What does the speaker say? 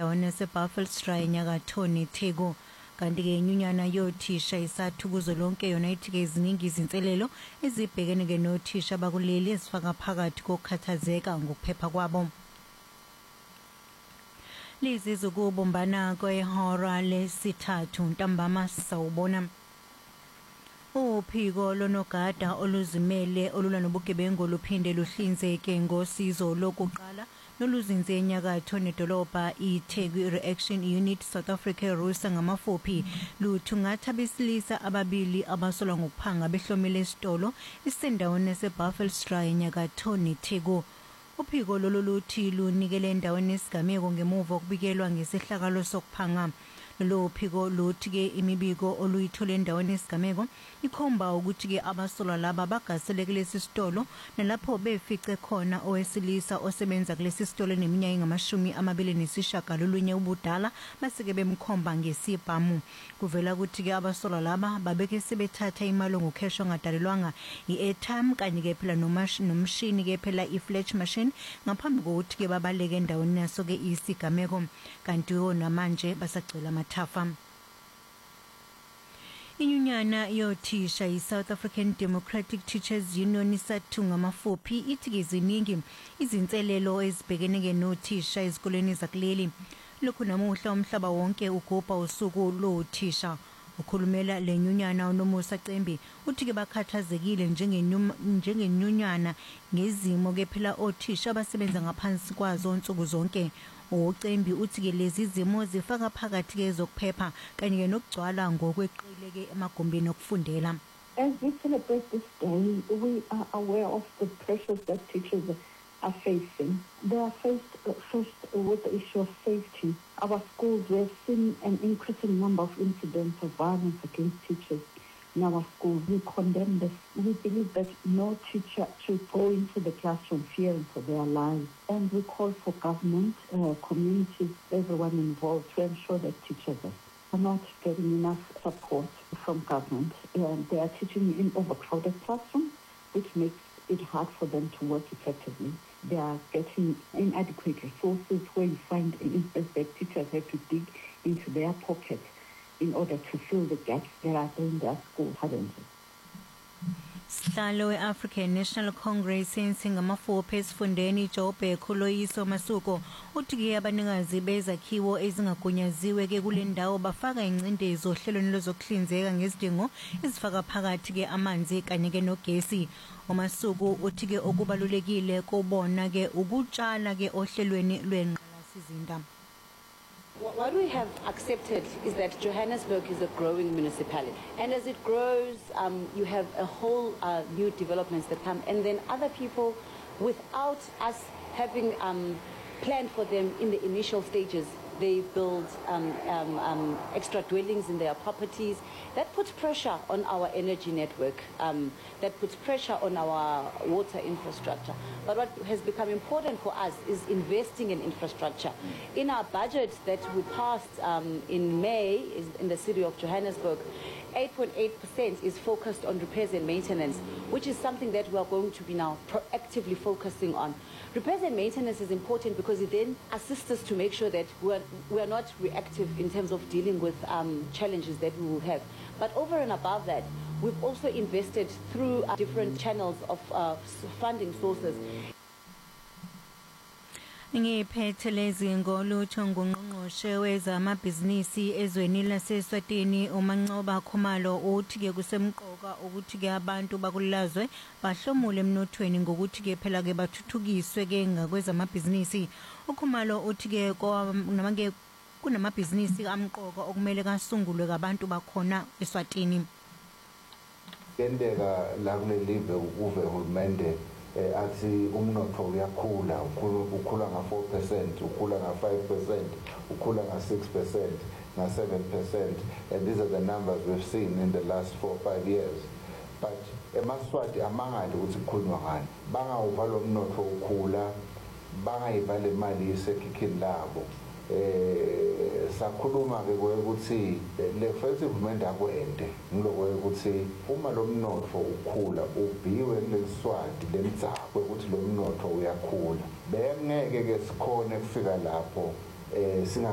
endaweni yaseBuffelsdrive enyakathoni Theko. Kanti-ke inyunyana yothisha isathu kuzo lonke yona ithi-ke ziningi izinselelo ezibhekene-ke nothisha bakuleli ezifaka phakathi kokukhathazeka ngokuphepha kwabo. Lizizo kubumbana kwehora lesithathu ntambama sawubona. Uphiko lonogada oluzimele olula nobugebengu luphinde luhlinzeke ngosizo lokuqala noluzinze enyakatho nedolobha iTheku Reaction Unit South Africa rusa ngamafuphi luthungatha besilisa ababili abasolwa ngokuphanga behlomile esitolo isendaweni yaseBuffelsdrive enyakatho neTheku. Uphiko lolu luthi lunikele endaweni esigameko ngemuva okubikelwa ngesehlakalo sokuphanga. Lo phiko luthi-ke imibiko oluyithole endaweni esigameko ikhomba ukuthi-ke abasolwa laba bagasele kulesi sitolo nalapho befice khona owesilisa osebenza kulesi sitolo eneminyaka engu-29 ubudala base-ke bemkhomba ngesibhamu. Kuvela ukuthi-ke abasolwa laba babeke sebethatha imali ngokheshi ongadalelwanga i-airtime kanye-ke phela nomshini-ke phela i-flash machine ngaphambi kokuthi-ke babaleke endaweni yaso-ke isigameko kanti namanje basagcwele amathafa. Inyunyana yothisha i-South African Democratic Teachers Union isathunga amafuphi ithi-ke ziningi izinselelo ezibhekene-ke nothisha ezikoleni zakuleli. Lokhu namuhla umhlaba wonke ugubha usuku lothisha. Ukhulumela lenyunyana uNomusa Cembi uthi-ke bakhathazekile njengenyunyana ngezimo-ke phela othisha abasebenza ngaphansi kwazo nsuku zonke. Ucembi uthi-ke lezi zimo zifaka phakathi-ke zokuphepha kanye nokugcwala ngokweqile-ke emagumbini okufundela. As we celebrate this day, we are aware of the pressures that teachers are facing. They are faced first with the issue of safety. Our schools, we have seen an increasing number of incidents of violence against teachers in our schools. We condemn this. We believe that no teacher should go into the classroom fearing for their lives. And we call for government, communities, everyone involved to ensure that teachers are not getting enough support from government. They are teaching in overcrowded classrooms, which makes it hard for them to work effectively. They are getting inadequate resources where you find an instance that teachers have to dig into their pockets in order to fill the gaps that are in their school challenges. Sihlalo we-African National Congress ensingamafuphi esifundeni Jobe Kholoyiso Masuko uthi-ke abanikazi bezakhiwo ezingagunyaziwe-ke kule ndawo bafaka ingcindezi ohlelweni lwezokuhlinzeka ngezidingo ezifaka phakathi-ke amanzi kanye-ke nogesi. uMasuku uthi-ke okubalulekile kubona-ke ukutshala-ke ohlelweni lwengqalasizinda. What we have accepted is that Johannesburg is a growing municipality, and as it grows, you have a whole new developments that come, and then other people, without us having planned for them in the initial stages, they build extra dwellings in their properties. That puts pressure on our energy network, that puts pressure on our water infrastructure. But what has become important for us is investing in infrastructure. In our budget that we passed in May in the city of Johannesburg, 8.8% is focused on repairs and maintenance, which is something that we are going to be now proactively focusing on. Repairs and maintenance is important because it then assists us to make sure that we are not reactive in terms of dealing with challenges that we will have. But over and above that, we've also invested through different channels of funding sources. Ngiphethe lezi ngolutsho ngungqongqoshe wezamabhizinisi ezweni laseSwatini uMancoba Khumalo uthi-ke kusemqoka ukuthi-ke abantu bakulazwe bahlomule emnothweni ngokuthi-ke phela-ke bathuthukiswe-ke ngakwezamabhizinisi. uKhumalo uthi-ke namake kunamabhizinisi amqoka okumele kasungulwe kabantu bakhona eSwatini. Kendeka la kulelive uve uhulumende athi umnotho uyakhula ukhula nga4%, ukhula nga5%, ukhula nga6%, nga7%, and these are the numbers we've seen in the last 4 or 5 years. But emaswati amangali ukuthi kukhulunywa ngani, bangawuva lo mnotho ukhula, bangayiva le mali isekhikhini labo. Sakhuluma-ke ukuthi le first implement akwende ngiloko ukuthi uma lo mnotho ukhula ubhiwe kuleswati lemdzakwe ukuthi lo mnotho uyakhula bengeke ke sikhone kufika lapho